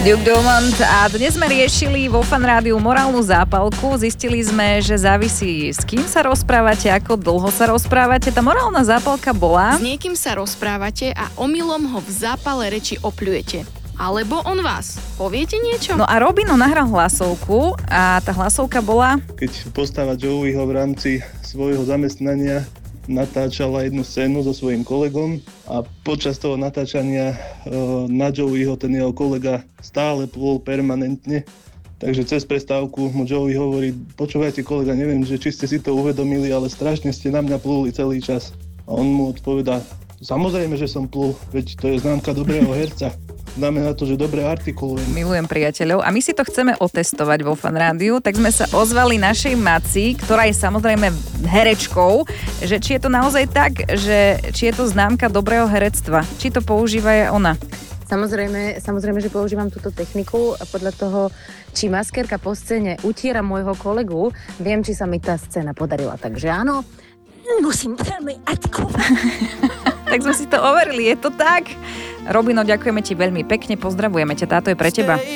Duke Dumont a dnes sme riešili vo Fan Rádiu morálnu zápalku. Zistili sme, že závisí s kým sa rozprávate, ako dlho sa rozprávate. Tá morálna zápalka bola... S niekým sa rozprávate a omylom ho v zápale reči opľujete. Alebo on vás. Poviete niečo? No a Robino nahral hlasovku a tá hlasovka bola... Keď postava Joeyho v rámci svojho zamestnania natáčala jednu scénu so svojím kolegom a počas toho natáčania na Joeyho ten jeho kolega stále plul permanentne. Takže cez prestávku mu Joey hovorí: počúvajte kolega, neviem, že či ste si to uvedomili, ale strašne ste na mňa pluli celý čas. A on mu odpovedá: samozrejme, že som plul, veď to je známka dobrého herca. Znamená to, že dobre artikulujem. Milujem priateľov a my si to chceme otestovať vo Fan Rádiu, tak sme sa ozvali našej Maci, ktorá je samozrejme herečkou, že či je to naozaj tak, že či je to známka dobrého herectva, či to používa aj ona. Samozrejme, že používam túto techniku a podľa toho, či maskérka po scéne utiera môjho kolegu, viem, či sa mi tá scéna podarila. Takže áno, musím veľmi artikulovať. Tak sme si to overili, je to tak? Robino, ďakujeme ti veľmi pekne, pozdravujeme ťa, táto je pre teba.